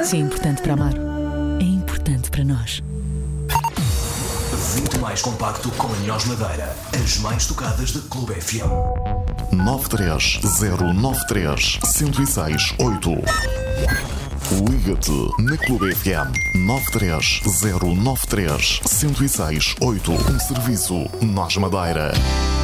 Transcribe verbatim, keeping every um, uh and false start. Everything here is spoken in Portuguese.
Se é importante para Amaro, é importante para nós. vinte mais compacto com a Nós Madeira. As mais tocadas da Clube F M. nove três zero nove três, um zero seis oito. Liga-te na Clube F M nove três zero nove três, um zero seis oito. Um serviço Nós Madeira.